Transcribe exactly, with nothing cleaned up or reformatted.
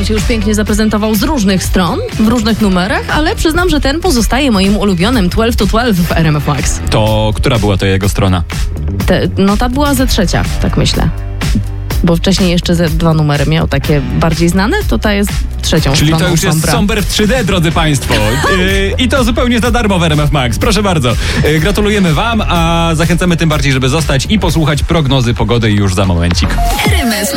nam się już pięknie zaprezentował z różnych stron, w różnych numerach, ale przyznam, że ten pozostaje moim ulubionym dwanaście to dwanaście w R M F Max. To która była to jego strona? Te, no ta była ze trzecia, tak myślę. Bo wcześniej jeszcze ze dwa numery miał takie bardziej znane, to ta jest trzecią Czyli stroną to już jest Sombra. Somber w trzy D, drodzy państwo. Yy, I to zupełnie za darmo w R M F Max. Proszę bardzo. Yy, gratulujemy wam, a zachęcamy tym bardziej, żeby zostać i posłuchać prognozy pogody już za momencik. R M F